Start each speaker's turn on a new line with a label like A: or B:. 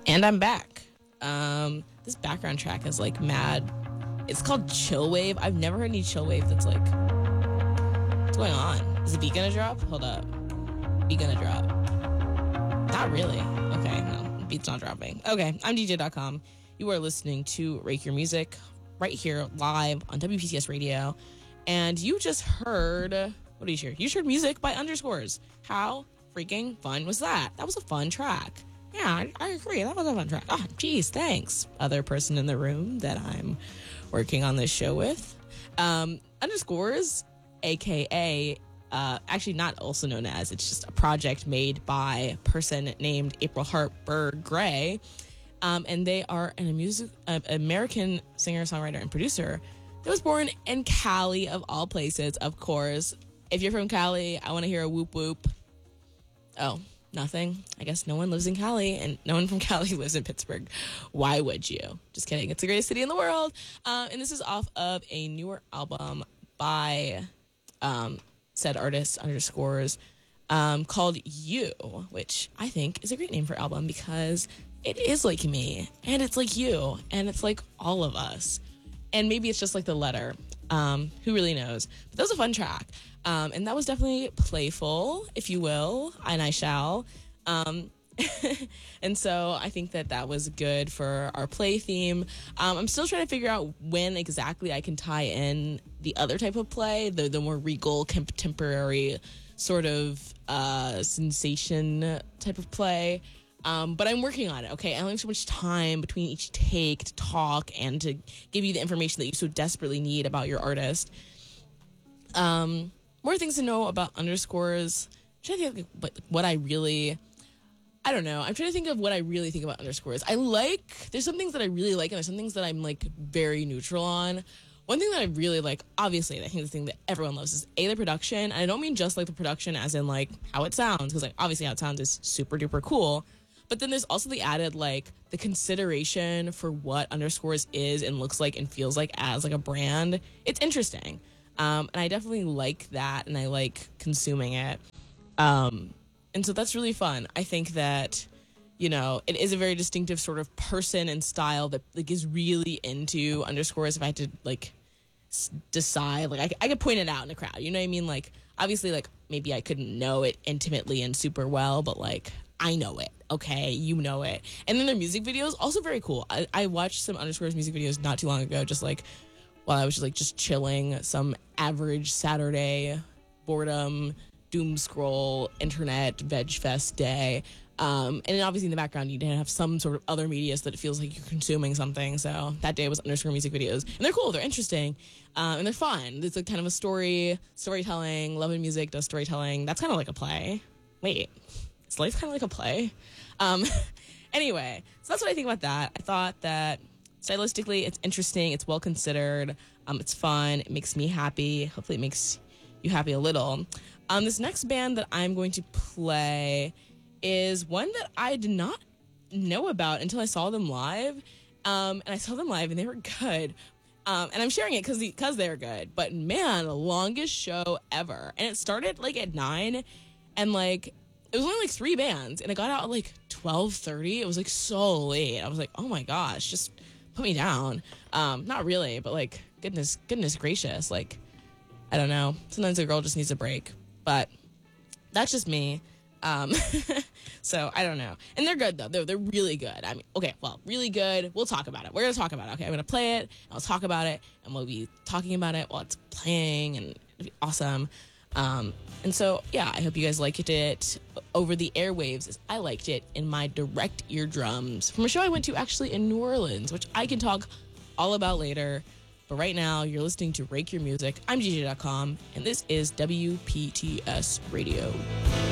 A: And I'm back. This background track is like mad. It's called Chill Wave. I've never heard any chill wave that's like, what's going on? Is the beat gonna drop? Hold up. Beat gonna drop. Not really. Okay, no, beat's not dropping. Okay, I'm DJ.com. You are listening to Rake Your Music right here live on WPTS Radio. And you just heard, what did you hear? You just heard music by Underscores. How freaking fun was that? That was a fun track. Yeah, I agree. That was a fun track. Oh, geez, thanks. Other person in the room that I'm working on this show with. Underscores, a.k.a., actually not also known as, it's just a project made by a person named April Hartberg Gray. And they are an American singer, songwriter, and producer that was born in Cali, of all places, of course. If you're from Cali, I want to hear a whoop whoop. Oh, nothing. I guess no one lives in Cali, and no one from Cali lives in Pittsburgh. Why would you? Just kidding. It's the greatest city in the world. And this is off of a newer album by said artist, Underscores, called You, which I think is a great name for album because it is like me, and it's like you, and it's like all of us. And maybe it's just like the letter. Who really knows? But that was a fun track. And that was definitely playful, if you will, and I shall. And so I think that was good for our play theme. I'm still trying to figure out when exactly I can tie in the other type of play, the more regal, contemporary sort of sensation type of play. But I'm working on it, okay? I only have so much time between each take to talk and to give you the information that you so desperately need about your artist. More things to know about Underscores. I'm trying to think of what I really... I don't know. I'm trying to think of what I really think about Underscores. There's some things that I really like, and there's some things that I'm, like, very neutral on. One thing that I really like, obviously, I think the thing that everyone loves is, the production. And I don't mean just, like, the production as in, like, how it sounds, because, like, obviously how it sounds is super duper cool. But then there's also the added, like, the consideration for what Underscores is and looks like and feels like as, like, a brand. It's interesting. And I definitely like that, and I like consuming it. And so that's really fun. I think that, you know, it is a very distinctive sort of person and style that, like, is really into Underscores. If I had to, like, decide, like, I could point it out in a crowd. You know what I mean? Like, obviously, like, maybe I couldn't know it intimately and super well, but, like, I know it. Okay, you know it. And then their music videos, also very cool. I watched some Underscores music videos not too long ago, just, like, while I was just, like, just chilling, some average Saturday boredom, doom scroll, internet, veg fest day. And then obviously in the background, you need to have some sort of other media so that it feels like you're consuming something. So that day was Underscore music videos. And they're cool, they're interesting, and they're fun. It's a kind of a storytelling, Love and Music does storytelling. That's kind of like a play. Wait, is life kind of like a play? Anyway, so that's what I think about that. I thought that stylistically, it's interesting, it's well considered, it's fun, it makes me happy. Hopefully it makes you happy a little. This next band that I'm going to play is one that I did not know about until I saw them live. And I saw them live and they were good. And I'm sharing it because they're good. But man, the longest show ever. And it started like at 9, and like it was only like 3 bands, and it got out at like 12:30. It was like so late. I was like, oh my gosh, just put me down. Not really, but like goodness gracious. Like, I don't know. Sometimes a girl just needs a break. But that's just me. So I don't know. And they're good though. They're really good. I mean, okay, well, really good. We'll talk about it. We're going to talk about it. Okay, I'm going to play it, and I'll talk about it, and we'll be talking about it while it's playing, and it'll be awesome. And so, yeah, I hope you guys liked it over the airwaves as I liked it in my direct eardrums from a show I went to actually in New Orleans, which I can talk all about later. But right now, you're listening to Rake Your Music. I'm DJ.com, and this is WPTS Radio.